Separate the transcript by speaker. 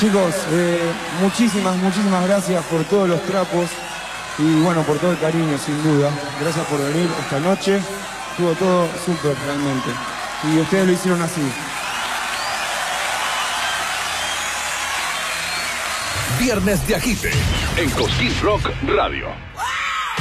Speaker 1: Chicos, muchísimas gracias por todos los trapos y bueno, por todo el cariño, sin duda. Gracias por venir esta noche. Estuvo todo súper realmente. Y ustedes lo hicieron así.
Speaker 2: Viernes de Agite en Cosquín Rock Radio.